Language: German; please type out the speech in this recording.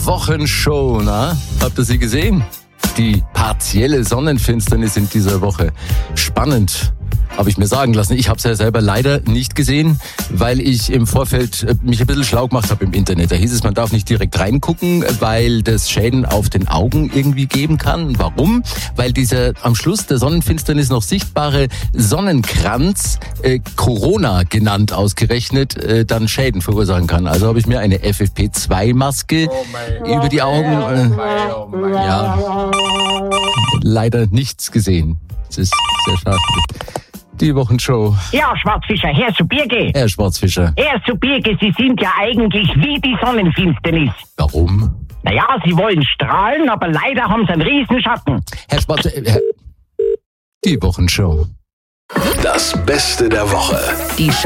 Wochenshow, na? Habt ihr sie gesehen? Die partielle Sonnenfinsternis in dieser Woche. Spannend, habe ich mir sagen lassen. Ich habe es ja selber leider nicht gesehen, weil ich im Vorfeld mich ein bisschen schlau gemacht habe im Internet. Da hieß es, man darf nicht direkt reingucken, weil das Schäden auf den Augen irgendwie geben kann. Warum? Weil dieser am Schluss der Sonnenfinsternis noch sichtbare Sonnenkranz, Corona genannt ausgerechnet, dann Schäden verursachen kann. Also habe ich mir eine FFP2-Maske über die Augen... ja, leider nichts gesehen. Das ist sehr schade. Die Wochenshow. Ja, Schwarzfischer, Herr zu Birge. Herr Schwarzfischer. Herr zu Birge, Sie sind ja eigentlich wie die Sonnenfinsternis. Warum? Naja, Sie wollen strahlen, aber leider haben Sie einen Riesenschatten. Herr Schwarzfischer. Die Wochenshow. Das Beste der Woche. Die